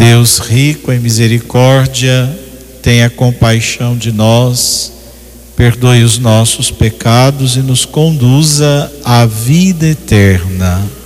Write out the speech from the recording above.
Deus rico em misericórdia, tenha compaixão de nós, perdoe os nossos pecados e nos conduza à vida eterna.